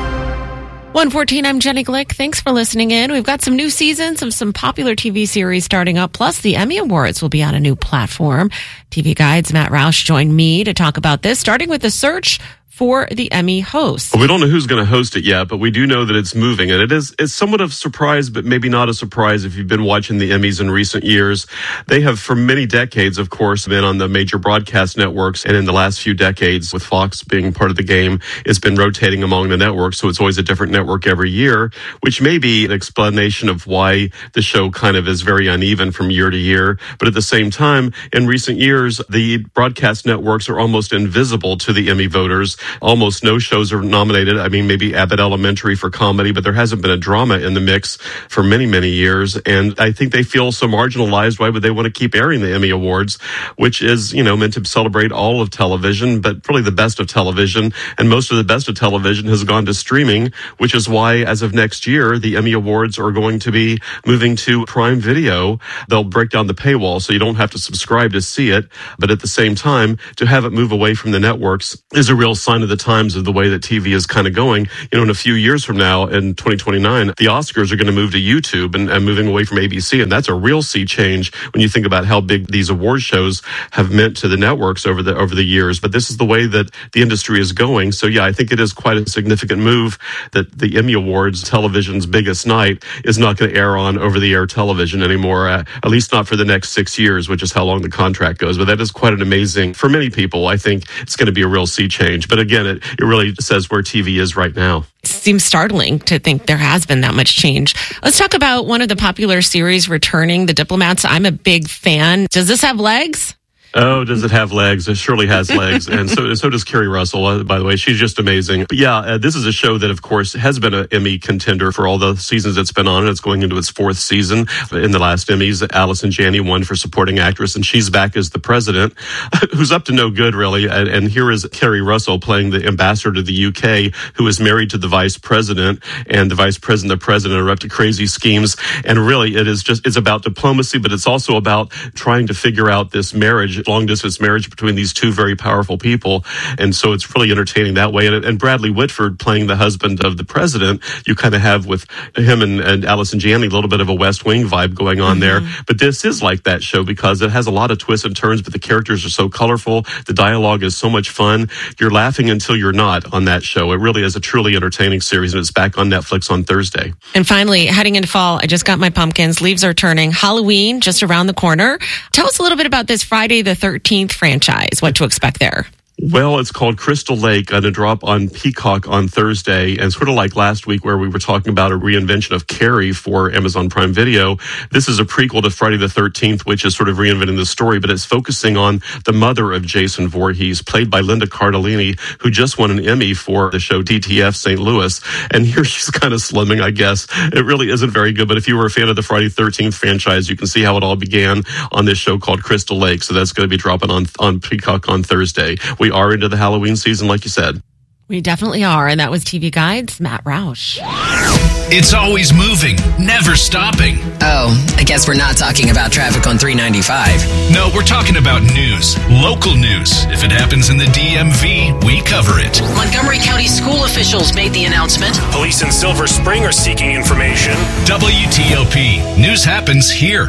one fourteen, I'm Jenny Glick. Thanks for listening in. We've got some new seasons of some popular T V series starting up, plus the Emmy Awards will be on a new platform. T V Guide's Matt Roush joined me to talk about this, starting with the search for the Emmy host. Well, we don't know who's going to host it yet, but we do know that it's moving. And it is it's somewhat of a surprise, but maybe not a surprise if you've been watching the Emmys in recent years. They have, for many decades, of course, been on the major broadcast networks. And in the last few decades, with Fox being part of the game, it's been rotating among the networks. So it's always a different network every year, which may be an explanation of why the show kind of is very uneven from year to year. But at the same time, in recent years, the broadcast networks are almost invisible to the Emmy voters. Almost no shows are nominated. I mean, maybe Abbott Elementary for comedy, but there hasn't been a drama in the mix for many, many years. And I think they feel so marginalized. Why would they want to keep airing the Emmy Awards, which is, you know, meant to celebrate all of television, but really the best of television. And most of the best of television has gone to streaming, which is why, as of next year, the Emmy Awards are going to be moving to Prime Video. They'll break down the paywall, so you don't have to subscribe to see it. But at the same time, to have it move away from the networks is a real sign of the times of the way that T V is kind of going. You know, in a few years from now, in twenty twenty-nine, the Oscars are going to move to YouTube and, and moving away from A B C. And that's a real sea change when you think about how big these award shows have meant to the networks over the over the years. But this is the way that the industry is going. So yeah, I think it is quite a significant move that the Emmy Awards, television's biggest night, is not going to air on over-the-air television anymore, uh, at least not for the next six years, which is how long the contract goes. But that is quite an amazing, for many people, I think it's going to be a real sea change. But again, it, it really says where T V is right now. It seems startling to think there has been that much change. Let's talk about one of the popular series returning, The Diplomats. I'm a big fan. Does this have legs? Oh, does it have legs? It surely has legs. And so so does Kerry Russell, uh, by the way. She's just amazing. But yeah, uh, this is a show that, of course, has been an Emmy contender for all the seasons it's been on. And it's going into its fourth season. In the last Emmys, Allison Janney won for supporting actress, and she's back as the president, who's up to no good, really. And, and here is Kerry Russell playing the ambassador to the U K, who is married to the vice president. And the vice president and the president are up to crazy schemes. And really, it is just, it's about diplomacy, but it's also about trying to figure out this marriage, long distance marriage between these two very powerful people. And so it's really entertaining that way. And, and Bradley Whitford playing the husband of the president, you kind of have with him and, and Allison Janney a little bit of a West Wing vibe going on mm-hmm. there. But this is like that show because it has a lot of twists and turns, but the characters are so colorful. The dialogue is so much fun. You're laughing until you're not on that show. It really is a truly entertaining series, and it's back on Netflix on Thursday. And finally, heading into fall, I just got my pumpkins. Leaves are turning. Halloween just around the corner. Tell us a little bit about this Friday the thirteenth franchise, what to expect there. Well, it's called Crystal Lake, going to drop on Peacock on Thursday. And sort of like last week where we were talking about a reinvention of Carrie for Amazon Prime Video, this is a prequel to Friday the thirteenth, which is sort of reinventing the story, but it's focusing on the mother of Jason Voorhees, played by Linda Cardellini, who just won an Emmy for the show D T F Saint Louis. And here she's kind of slimming, I guess. It really isn't very good, but if you were a fan of the Friday the thirteenth franchise, you can see how it all began on this show called Crystal Lake. So that's going to be dropping on, on Peacock on Thursday. We are into the Halloween season, like you said. We definitely are. And that was T V Guide's Matt Roush. It's always moving, never stopping. Oh, I guess we're not talking about traffic on three ninety-five. No, we're talking about news, local news. If it happens in the D M V, we cover it. Montgomery County school officials made the announcement. Police in Silver Spring are seeking information. W T O P. News happens here.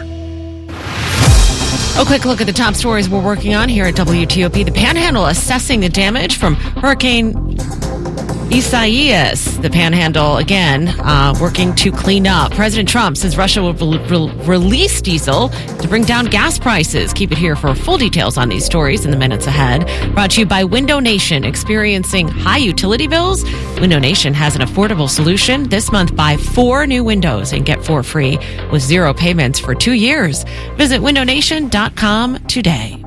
A quick look at the top stories we're working on here at W T O P. The Panhandle assessing the damage from Hurricane Isaias. The Panhandle, again, uh, working to clean up. President Trump says Russia will re- re- release diesel to bring down gas prices. Keep it here for full details on these stories in the minutes ahead. Brought to you by Window Nation. Experiencing high utility bills? Window Nation has an affordable solution. This month, buy four new windows and get four free with zero payments for two years. Visit window nation dot com today.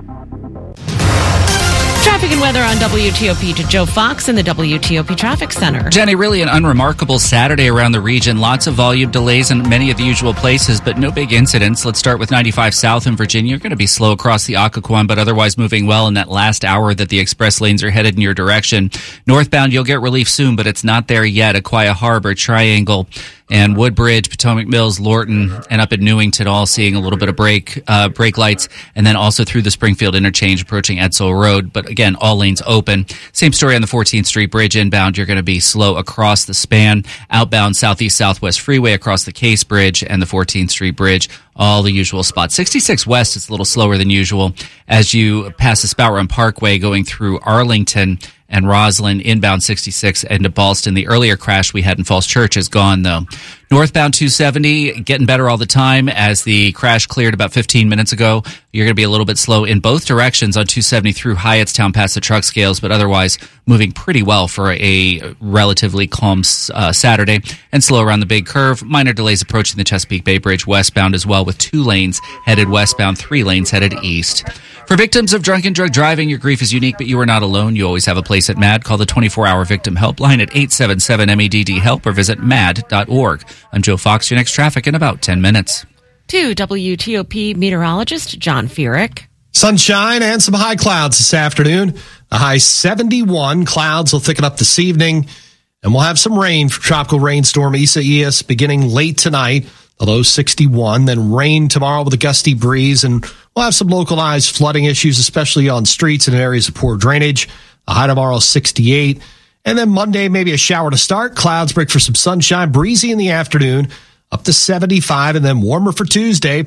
Traffic and weather on W T O P to Joe Fox in the W T O P Traffic Center. Jenny, really an unremarkable Saturday around the region. Lots of volume delays in many of the usual places, but no big incidents. Let's start with ninety-five South in Virginia. You're going to be slow across the Occoquan, but otherwise moving well in that last hour that the express lanes are headed in your direction. Northbound, you'll get relief soon, but it's not there yet. Aquia Harbor, Triangle, And Woodbridge, Potomac Mills, Lorton, and up at Newington, all seeing a little bit of brake uh, brake lights, and then also through the Springfield interchange approaching Edsel Road. But again, all lanes open. Same story on the fourteenth Street Bridge inbound. You're going to be slow across the span. Outbound Southeast Southwest Freeway across the Case Bridge and the fourteenth Street Bridge. All the usual spots. sixty-six West is a little slower than usual as you pass the Spout Run Parkway going through Arlington and Roslyn, inbound sixty-six into Ballston. The earlier crash we had in Falls Church is gone, though. Northbound two seventy, getting better all the time as the crash cleared about fifteen minutes ago. You're going to be a little bit slow in both directions on two seventy through Hyattstown past the truck scales, but otherwise moving pretty well for a relatively calm uh, Saturday. And slow around the Big Curve. Minor delays approaching the Chesapeake Bay Bridge westbound as well, with two lanes headed westbound, three lanes headed east. For victims of drunken drug driving, your grief is unique, but you are not alone. You always have a place at M A D. Call the twenty-four hour victim helpline at eight seven seven M E D D help or visit M A D dot org. I'm Joe Fox. Your next traffic in about ten minutes. To W T O P meteorologist John Feerick. Sunshine and some high clouds this afternoon. A high seventy-one. Clouds will thicken up this evening. And we'll have some rain for tropical rainstorm Isaias beginning late tonight. The low sixty-one. Then rain tomorrow with a gusty breeze. And we'll have some localized flooding issues, especially on streets and in areas of poor drainage. A high tomorrow sixty-eight. And then Monday, maybe a shower to start. Clouds break for some sunshine. Breezy in the afternoon. Up to seventy-five. And then warmer for Tuesday.